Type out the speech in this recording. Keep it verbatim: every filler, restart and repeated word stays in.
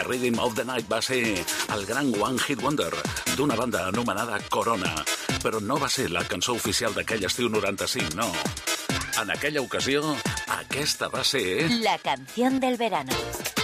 Rhythm of the Night va ser el gran One Hit Wonder d'una banda anomenada Corona, però no va ser la cançó oficial d'aquell estiu noranta-cinc, no. En aquella ocasió, aquesta va ser... La canción del verano.